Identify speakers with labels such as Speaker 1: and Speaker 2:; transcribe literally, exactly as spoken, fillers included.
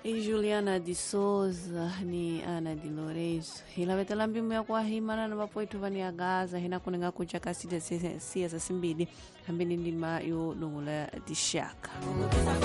Speaker 1: E Juliana de Souza ni Ana de Lourenço ila vetela mbimu ya kuahimana na mapoitu vani ya Gaza hina kunenga kuchaka sida siya za simbidi hambini ndima yu nungula dishaka.